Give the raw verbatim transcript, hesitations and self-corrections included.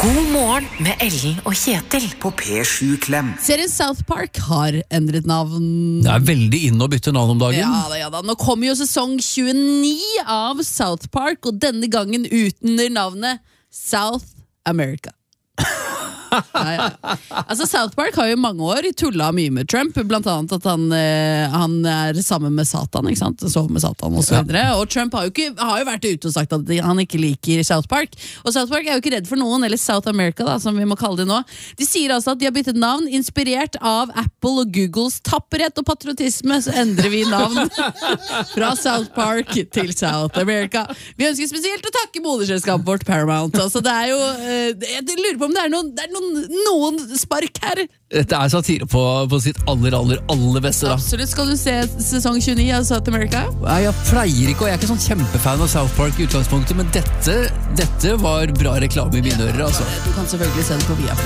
God morgen med Ellen og Kjetil på P sju Klem. Serien South Park har endret navn. Det er veldig inne å bytte navn om dagen. Ja da, ja da. Nå kommer jo sesong tjueni av South Park, og denne gangen uten navnet South America. Ja, ja. Altså South Park har jo mange år tullet mye med Trump, blant annet at han, eh, han er sammen med Satan, ikke sant? Sover med Satan og så videre. Og Trump har jo, ikke, har jo vært ute og sagt at han ikke liker South Park. Og South Park er jo ikke redd for noen, eller South America da, som vi må kalle det nå. De sier altså at de har byttet navn, inspirert av Apple og Googles tapperhet og patriotisme, så endrer vi navn fra South Park til South America. Vi ønsker spesielt å takke moderselskapet vårt Paramount. Altså det er jo, eh, jeg lurer på om det er noen, det er noen noen spark her. Dette er satire på, på sitt aller, aller, aller beste da. Absolutt. Skal du se sesong tjueni av South America? Nei, jeg pleier ikke, og jeg er ikke sånn kjempefan av South Park i utgangspunktet, men dette, dette var bra reklame i mine ører, altså. Du kan selvfølgelig se det på Via.